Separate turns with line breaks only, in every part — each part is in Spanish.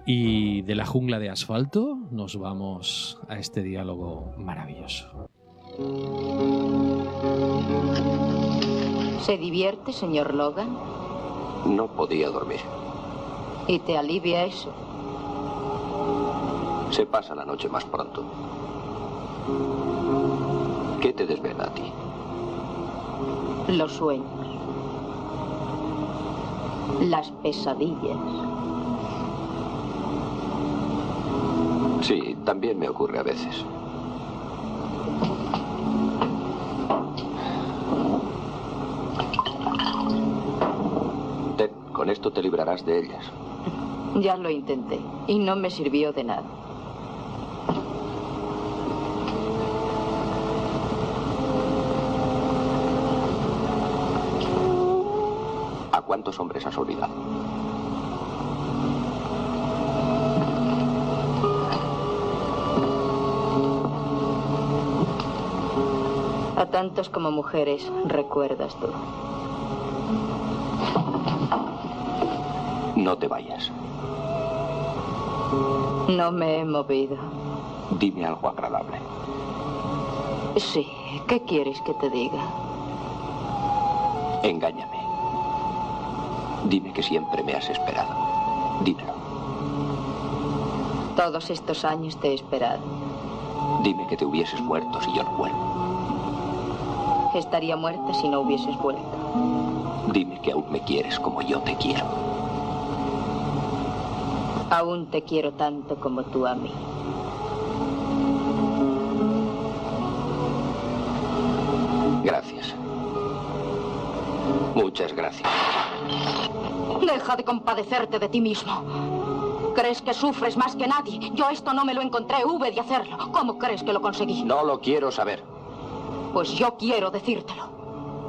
Y de la jungla de asfalto nos vamos a este diálogo maravilloso.
¿Se divierte, señor Logan?
No podía dormir.
¿Y te alivia eso?
Se pasa la noche más pronto. ¿Qué te desvela a ti?
Los sueños. Las pesadillas.
Sí, también me ocurre a veces. Con esto te librarás de ellas.
Ya lo intenté y no me sirvió de nada.
¿A cuántos hombres has olvidado?
A tantos como mujeres recuerdas tú.
No te vayas.
No me he movido.
Dime algo agradable.
Sí, ¿qué quieres que te diga?
Engáñame. Dime que siempre me has esperado. Dímelo.
Todos estos años te he esperado.
Dime que te hubieses muerto si yo no vuelvo.
Estaría muerta si no hubieses vuelto.
Dime que aún me quieres como yo te quiero.
Aún te quiero tanto como tú a mí.
Gracias. Muchas gracias.
Deja de compadecerte de ti mismo. ¿Crees que sufres más que nadie? Yo esto no me lo encontré, hube de hacerlo. ¿Cómo crees que lo conseguí?
No lo quiero saber.
Pues yo quiero decírtelo.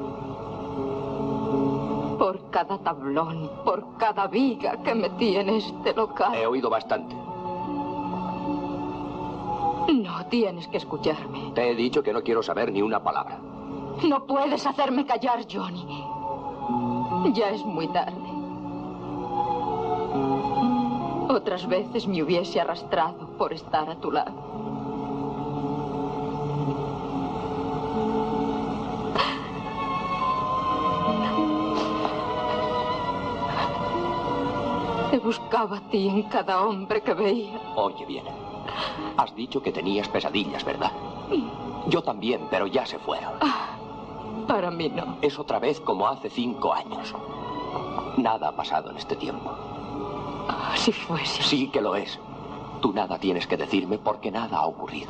Por cada tablón, por cada viga que metí en este local.
He oído bastante.
No tienes que escucharme.
Te he dicho que no quiero saber ni una palabra.
No puedes hacerme callar, Johnny. Ya es muy tarde. Otras veces me hubiese arrastrado por estar a tu lado. Te buscaba a ti en cada hombre que veía.
Oye bien, has dicho que tenías pesadillas, ¿verdad? Yo también, pero ya se fueron.
Para mí no.
Es otra vez como hace 5 años. Nada ha pasado en este tiempo.
Si fuese.
Sí que lo es. Tú nada tienes que decirme porque nada ha ocurrido.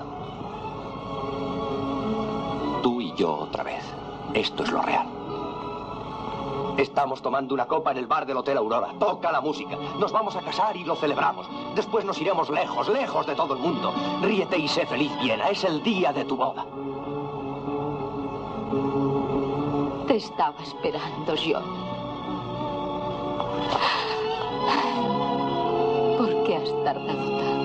Tú y yo otra vez. Esto es lo real. Estamos tomando una copa en el bar del Hotel Aurora. Toca la música. Nos vamos a casar y lo celebramos. Después nos iremos lejos, lejos de todo el mundo. Ríete y sé feliz, Viena. Es el día de tu boda.
Te estaba esperando, John. ¿Por qué has tardado tanto?